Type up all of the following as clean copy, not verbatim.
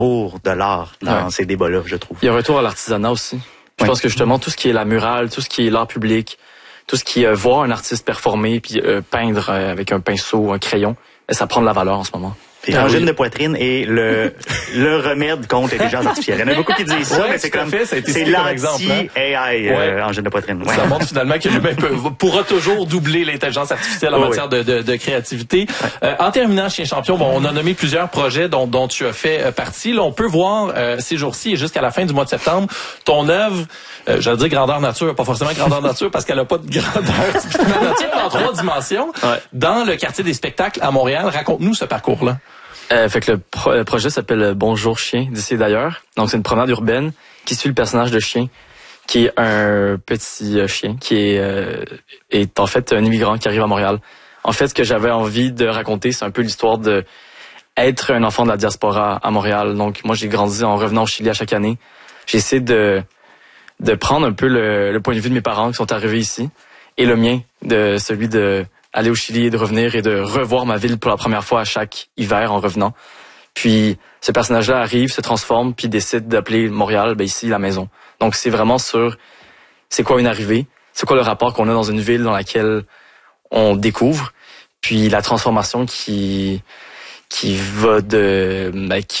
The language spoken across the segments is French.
pour de l'art dans ces débats-là, je trouve. Il y a un retour à l'artisanat aussi. Je pense que justement, tout ce qui est la murale, tout ce qui est l'art public, tout ce qui est voir un artiste performer puis peindre avec un pinceau, un crayon, ça prend de la valeur en ce moment. Puis angine de poitrine est le remède contre l'intelligence artificielle. Il y en a beaucoup qui disent ça, mais c'est comme c'est l'anti-AI angine de poitrine. Ça montre finalement que l'humain pourra toujours doubler l'intelligence artificielle en matière de créativité. En terminant, Chien Champion, on a nommé plusieurs projets dont tu as fait partie. Là, on peut voir ces jours-ci et jusqu'à la fin du mois de septembre ton œuvre. J'allais dire grandeur nature, pas forcément grandeur nature parce qu'elle a pas de grandeur typiquement nature, en 3 dimensions, dans le quartier des spectacles à Montréal. Raconte-nous ce parcours-là. Fait que le projet s'appelle Bonjour Chien d'ici et d'ailleurs. Donc c'est une promenade urbaine qui suit le personnage de Chien, qui est un petit chien qui est en fait un immigrant qui arrive à Montréal. En fait, ce que j'avais envie de raconter, c'est un peu l'histoire de être un enfant de la diaspora à Montréal. Donc moi j'ai grandi en revenant au Chili à chaque année. J'ai essayé de prendre un peu le point de vue de mes parents qui sont arrivés ici et le mien, de celui de aller au Chili et de revenir et de revoir ma ville pour la première fois à chaque hiver en revenant. Puis ce personnage-là arrive, se transforme, puis décide d'appeler Montréal, ici, la maison. Donc c'est vraiment sur c'est quoi une arrivée, c'est quoi le rapport qu'on a dans une ville dans laquelle on découvre, puis la transformation qui va de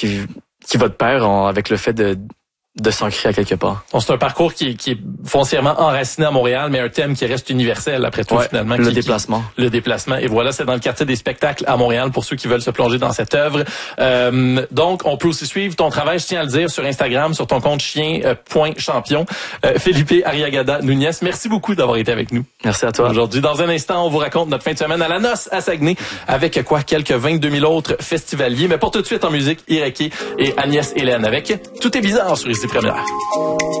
pair avec le fait de s'ancrer à quelque part. Donc, c'est un parcours qui est foncièrement enraciné à Montréal, mais un thème qui reste universel après tout, finalement. Le déplacement. Le déplacement. Et voilà, c'est dans le quartier des spectacles à Montréal pour ceux qui veulent se plonger dans cette œuvre. Donc, on peut aussi suivre ton travail, je tiens à le dire, sur Instagram, sur ton compte chien.champion. Felipe Arriagada Núñez, merci beaucoup d'avoir été avec nous. Merci à toi. Aujourd'hui, dans un instant, on vous raconte notre fin de semaine à la noce à Saguenay avec quelques 22 000 autres festivaliers. Mais pour tout de suite en musique, Ireki et Agnès Hélène avec Tout est bizarre sur Ici Première.